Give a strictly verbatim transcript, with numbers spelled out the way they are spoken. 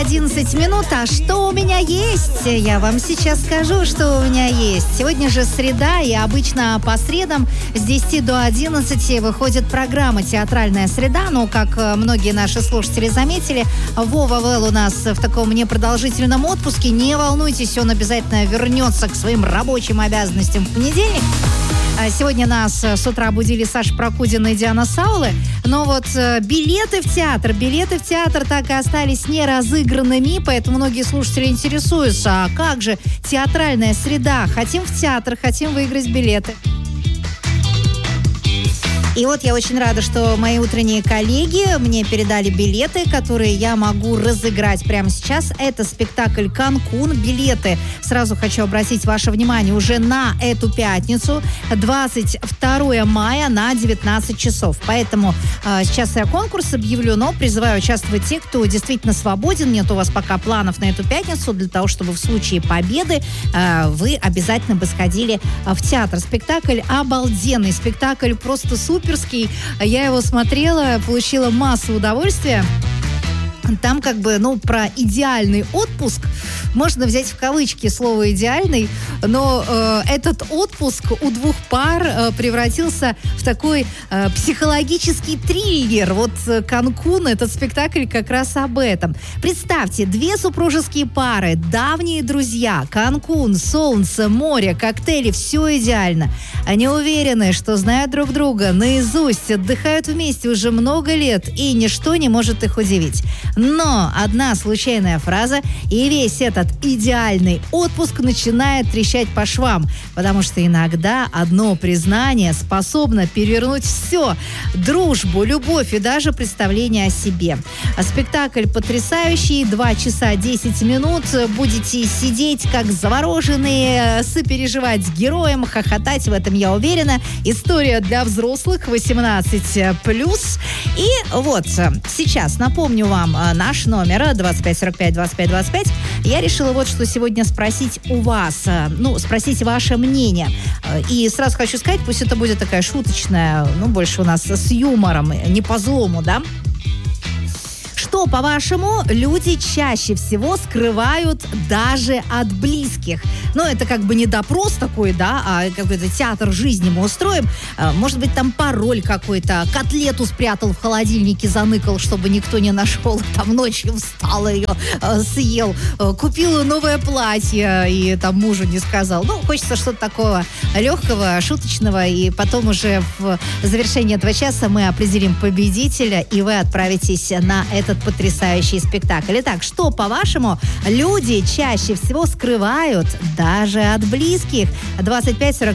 одиннадцать минут, а что у меня есть? Я вам сейчас скажу, что у меня есть. Сегодня же среда, и обычно по средам с десяти до одиннадцати выходит программа «Театральная среда». Но, как многие наши слушатели заметили, Вова Вэл у нас в таком непродолжительном отпуске. Не волнуйтесь, он обязательно вернется к своим рабочим обязанностям в понедельник. Сегодня нас с утра будили Саша Прокудина и Диана Саулы. Но вот билеты в театр, билеты в театр так и остались не разыгранными, поэтому многие слушатели интересуются, а как же театральная среда? Хотим в театр, хотим выиграть билеты. И вот я очень рада, что мои утренние коллеги мне передали билеты, которые я могу разыграть прямо сейчас. Это спектакль «Канкун». Билеты, сразу хочу обратить ваше внимание, уже на эту пятницу, двадцать второго мая на девятнадцать часов. Поэтому э, сейчас я конкурс объявлю, но призываю участвовать те, кто действительно свободен. Нет у вас пока планов на эту пятницу, для того, чтобы в случае победы э, вы обязательно бы сходили в театр. Спектакль обалденный, спектакль просто супер. Суперский. Я его смотрела, получила массу удовольствия. Там как бы, ну, про идеальный отпуск можно взять в кавычки слово «идеальный», но э, этот отпуск у двух пар э, превратился в такой э, психологический триллер. Вот «Канкун», этот спектакль как раз об этом. Представьте, две супружеские пары, давние друзья, Канкун, солнце, море, коктейли, все идеально. Они уверены, что знают друг друга наизусть, отдыхают вместе уже много лет, и ничто не может их удивить. Но одна случайная фраза, и весь этот идеальный отпуск начинает трещать по швам, потому что иногда одно признание способно перевернуть все: дружбу, любовь и даже представление о себе. Спектакль потрясающий, два часа десять минут, будете сидеть как завороженные, сопереживать с героем, хохотать, в этом я уверена. История для взрослых восемнадцать плюс. И вот сейчас напомню вам наш номер двадцать пять сорок пять двадцать пять двадцать пять. Я решила вот что сегодня спросить у вас, ну, спросить ваше мнение. И сразу хочу сказать, пусть это будет такая шуточная, ну, больше у нас с юмором, не по злому, да? Что, по-вашему, люди чаще всего скрывают даже от близких? Ну, это как бы не допрос такой, да, а какой-то театр жизни мы устроим. Может быть, там пароль какой-то, котлету спрятал в холодильнике, заныкал, чтобы никто не нашел, там ночью встал, ее э, съел, купила новое платье и там мужу не сказал. Ну, хочется что-то такого легкого, шуточного, и потом уже в завершении этого часа мы определим победителя, и вы отправитесь на этот потрясающий спектакль. Итак, что, по-вашему, люди чаще всего скрывают даже от близких? двадцать пять сорок